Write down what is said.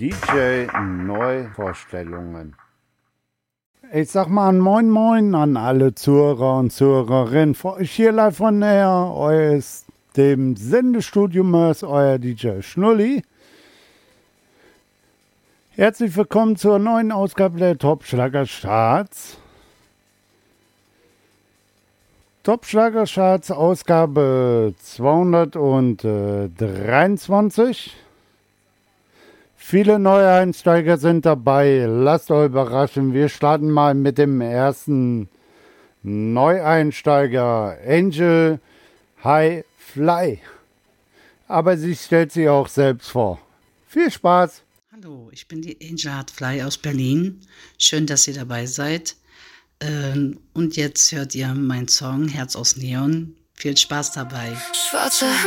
DJ-Neuvorstellungen. Ich sag mal ein Moin Moin an alle Zuhörer und Zuhörerinnen. Hier live von aus dem Sendestudio Mörs, euer DJ Schnulli. Herzlich willkommen zur neuen Ausgabe der Top-Schlager-Charts. Top-Schlager-Charts, Ausgabe 223. Viele neue Einsteiger sind dabei. Lasst euch überraschen. Wir starten mal mit dem ersten Neueinsteiger, Angel Hi Fly. Aber sie stellt sich auch selbst vor. Viel Spaß! Hallo, ich bin die Angel Hi Fly aus Berlin. Schön, dass ihr dabei seid. Und jetzt hört ihr meinen Song Herz aus Neon. Viel Spaß dabei. Schwarze